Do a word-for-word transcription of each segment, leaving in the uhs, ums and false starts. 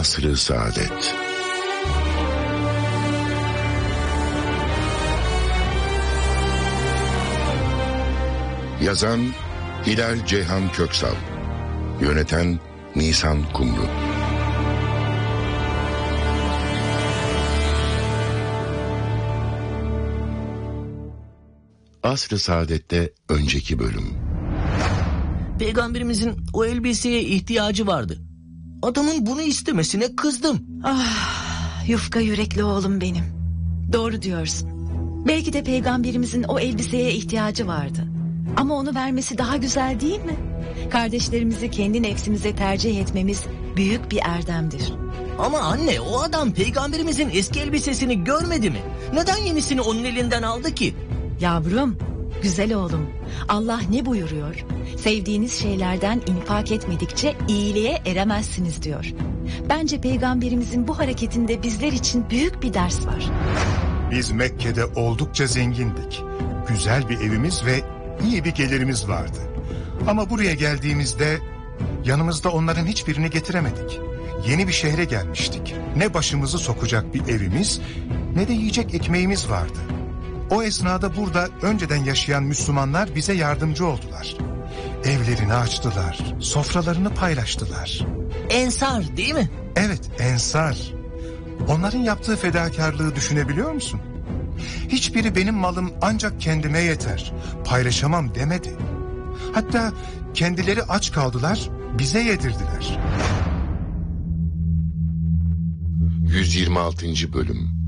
Asr-ı Saadet. Yazan Hilal Ceyhan Köksal, yöneten Nisan Kumru. Asr-ı Saadet'te önceki bölüm. Peygamberimizin o elbiseye ihtiyacı vardı. Adamın bunu istemesine kızdım. Ah, yufka yürekli oğlum benim. Doğru diyorsun. Belki de peygamberimizin o elbiseye ihtiyacı vardı. Ama onu vermesi daha güzel değil mi? Kardeşlerimizi kendi nefsimize tercih etmemiz büyük bir erdemdir. Ama anne, o adam peygamberimizin eski elbisesini görmedi mi? Neden yenisini onun elinden aldı ki? Yavrum, güzel oğlum, Allah ne buyuruyor? Sevdiğiniz şeylerden infak etmedikçe iyiliğe eremezsiniz diyor. Bence peygamberimizin bu hareketinde bizler için büyük bir ders var. Biz Mekke'de oldukça zengindik. Güzel bir evimiz ve iyi bir gelirimiz vardı. Ama buraya geldiğimizde yanımızda onların hiçbirini getiremedik. Yeni bir şehre gelmiştik. Ne başımızı sokacak bir evimiz ne de yiyecek ekmeğimiz vardı. O esnada burada önceden yaşayan Müslümanlar bize yardımcı oldular. Evlerini açtılar, sofralarını paylaştılar. Ensar değil mi? Evet, Ensar. Onların yaptığı fedakarlığı düşünebiliyor musun? Hiçbiri benim malım ancak kendime yeter, paylaşamam demedi. Hatta kendileri aç kaldılar, bize yedirdiler. yüz yirmi altıncı bölüm.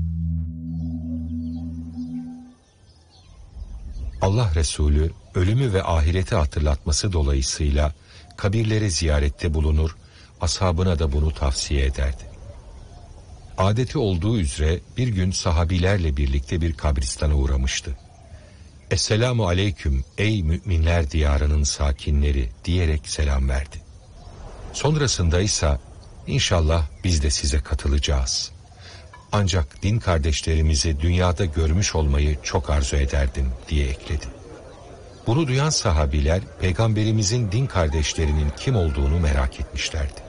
Allah Resulü ölümü ve ahireti hatırlatması dolayısıyla kabirlere ziyarette bulunur, ashabına da bunu tavsiye ederdi. Adeti olduğu üzere bir gün sahabilerle birlikte bir kabristana uğramıştı. Esselamu aleyküm ey müminler diyarının sakinleri diyerek selam verdi. Sonrasında ise inşallah biz de size katılacağız. Ancak din kardeşlerimizi dünyada görmüş olmayı çok arzu ederdim diye ekledi. Bunu duyan sahabiler peygamberimizin din kardeşlerinin kim olduğunu merak etmişlerdi.